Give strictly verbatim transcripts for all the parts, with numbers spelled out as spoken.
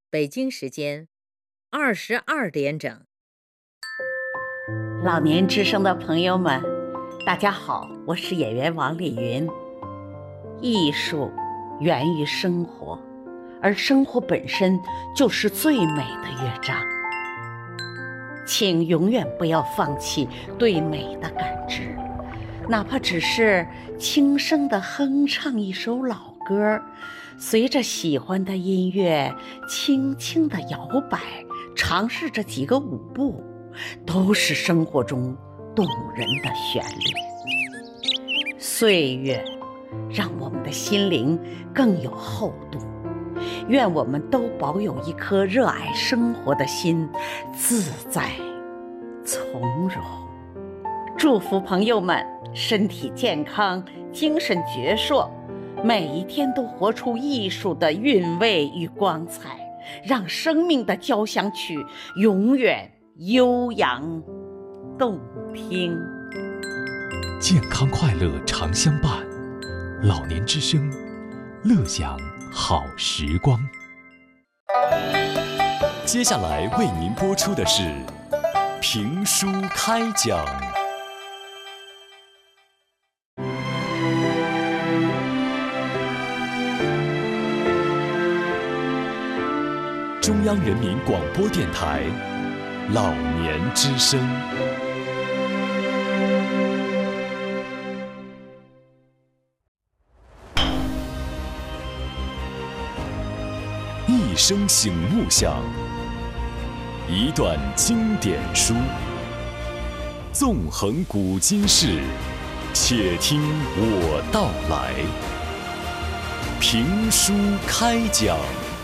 北京时间二十二点整。 老年之声的朋友们，大家好，我是演员王丽云。艺术源于生活，而生活本身就是最美的乐章。请永远不要放弃对美的感知，哪怕只是轻声地哼唱一首老歌，随着喜欢的音乐轻轻地摇摆，尝试着几个舞步，都是生活中动人的旋律。岁月让我们的心灵更有厚度，愿我们都保有一颗热爱生活的心，自在从容。祝福朋友们身体健康，精神矍铄，每一天都活出艺术的韵味与光彩，让生命的交响曲永远悠扬动听。 健康快乐常相伴，老年之声，乐享好时光。接下来为您播出的是评书开讲。中央人民广播电台老年之声。一声醒目响，一段经典书，纵横古今事，且听我道来。评书开讲。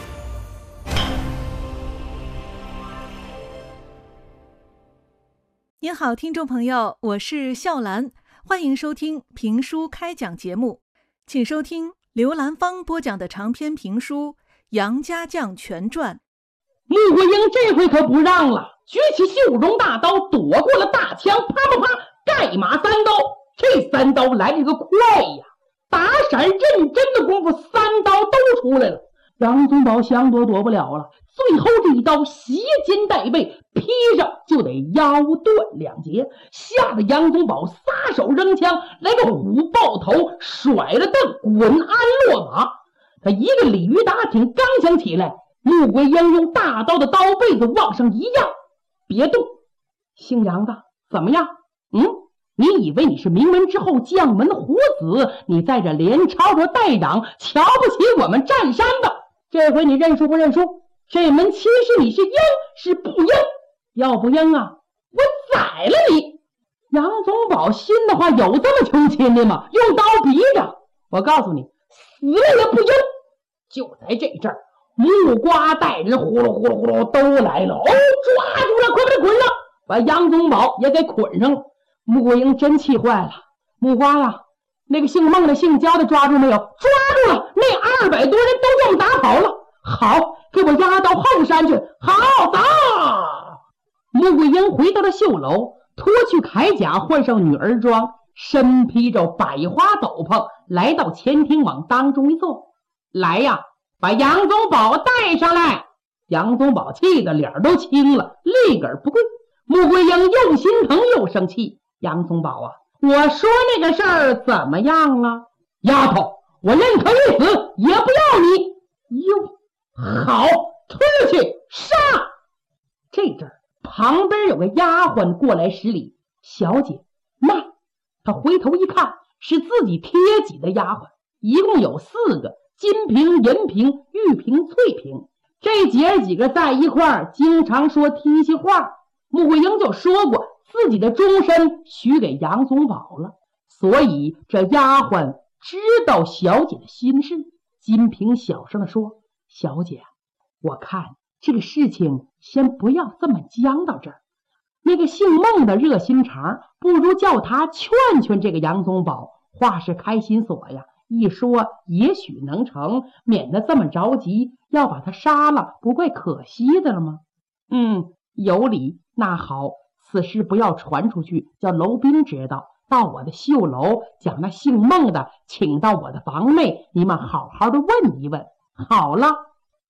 您好，听众朋友，我是笑兰，欢迎收听评书开讲节目，请收听刘兰芳播讲的长篇评书《杨家将全传》。 穆桂英这回可不让了，举起绣绒大刀，躲过了大枪，啪啪啪，盖马三刀。这三刀来这个快呀，打闪认真的功夫，三刀都出来了。杨宗保想躲躲不了了，最后这一刀斜肩带背，劈上就得腰断两截，吓得杨宗保撒手扔枪，来个虎抱头，甩了凳，滚鞍落马。他一个鲤鱼打挺，刚想起来，穆桂英用大刀的刀背子往上一压，别动，姓杨的怎么样？嗯，你以为你是名门之后将门虎子，你在这连吵着带嚷，瞧不起我们占山的？这回你认输不认输？这门亲事你是应是不应？要不应啊，我宰了你！杨宗保心的话，有这么求亲的吗？用刀逼着，我告诉你，死了也不应。就在这阵儿，木瓜带人呼噜呼噜呼噜都来了，哦，抓住了，快把他捆了，把杨宗保也给捆上了。穆桂英真气坏了，木瓜呀，那个姓孟的姓焦的抓住没有？抓住了，那二百多人都这么打跑了。好，给我押到后山去。好，走。穆桂英回到了绣楼，脱去铠甲，换上女儿装，身披着百花斗篷，来到前厅往当中一坐。来呀，把杨宗保带上来。杨宗保气得脸都青了，立个儿不跪。穆桂英又心疼又生气。杨宗保啊，我说那个事儿怎么样啊？丫头，我认可一死，也不要你。哟，好，推去杀。这阵儿旁边有个丫鬟过来施礼，小姐慢。他回头一看，是自己贴己的丫鬟，一共有四个，金瓶、银瓶、玉瓶、翠瓶。这姐儿几个在一块儿经常说提些话。穆桂英就说过自己的终身许给杨宗保了，所以这丫鬟知道小姐的心事。金瓶小声地说，小姐，我看这个事情先不要这么僵到这儿。那个姓孟的热心肠，不如叫他劝劝这个杨宗保，话是开心锁呀，一说也许能成，免得这么着急，要把他杀了，不怪可惜的了吗？嗯，有理。那好，此事不要传出去，叫楼宾知道，到我的绣楼将那姓孟的请到我的房内，你们好好的问一问。好了，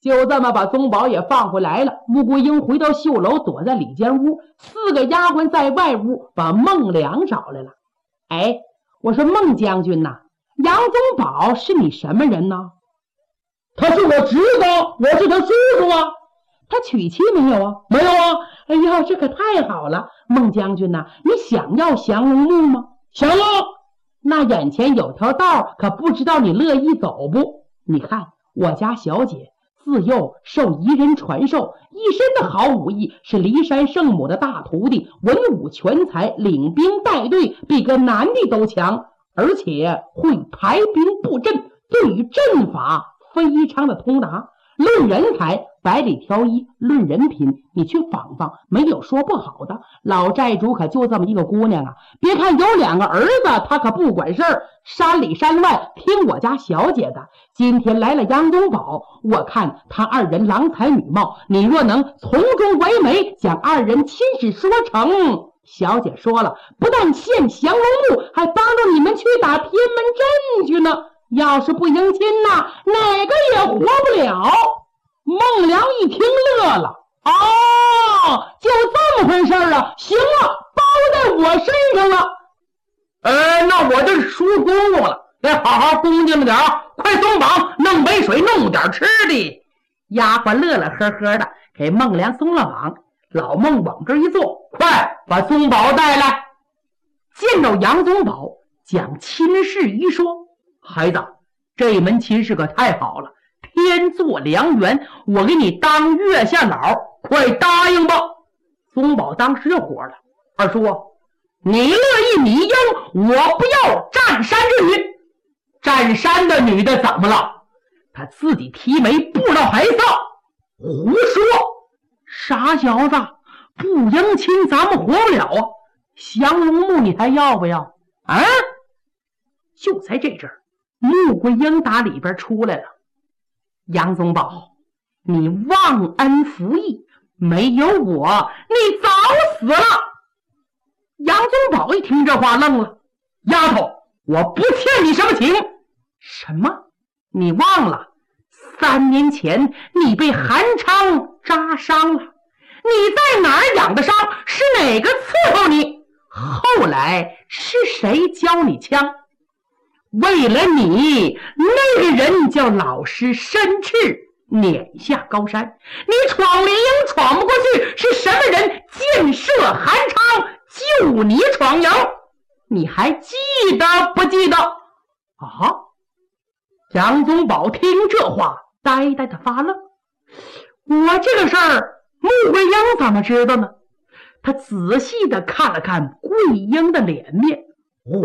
就这么把宗保也放回来了。穆桂英回到绣楼，躲在里间屋，四个丫鬟在外屋把孟良找来了。哎，我说孟将军呐，杨宗保是你什么人呢？ 他是我侄子，我是他叔叔啊。 他娶妻没有啊？ 没有啊。 哎呀，这可太好了。孟将军呐，你想要降龙木吗？ 想要。 那眼前有条道，可不知道你乐意走不？你看我家小姐自幼受彝人传授，一身的好武艺，是骊山圣母的大徒弟，文武全才，领兵带队比个男的都强，而且会排兵布阵，对于阵法非常的通达。论人才，百里挑一；论人品，你去访访，没有说不好的。老寨主可就这么一个姑娘啊，别看有两个儿子，她可不管事儿，山里山外听我家小姐的。今天来了杨宗保，我看他二人郎才女貌，你若能从中为媒，将二人亲事说成，小姐说了，不但献降龙木，还帮助你们去打天门阵去呢。要是不迎亲呐，哪个也活不了。孟良一听乐了，哦，就这么回事啊！行了，包在我身上了。 呃，那我就是输公公了，得好好恭敬点儿，快松绑，弄杯水，弄点吃的。 丫鬟乐乐呵呵的给孟良松了绑，老孟往这一坐， 快把宗保带来。 见到杨宗保，将亲事一说， 孩子，这门亲事可太好了，天作良缘，我给你当月下老，快答应吧。 宗保当时就火了， 二叔，你乐意你应，我不要占山之女。占山的女的怎么了？她自己提媒，不知道害臊。胡说！ 傻小子，不迎亲咱们活不了啊！降龙木你还要不要啊？就在这阵儿，穆桂英打里边出来了。杨宗保，你忘恩负义，没有我你早死了。杨宗保一听这话愣了， 丫头，我不欠你什么情。 什么？你忘了三年前你被韩昌扎伤了，你在哪儿养的伤？是哪个伺候你？后来是谁教你枪？为了你，那个人叫老师申赤，撵下高山。你闯灵营闯不过去，是什么人箭射韩昌，救你闯营？你还记得不记得？啊！杨宗保听这话，呆呆的发愣。我这个事儿，穆桂英怎么知道呢？他仔细的看了看桂英的脸面，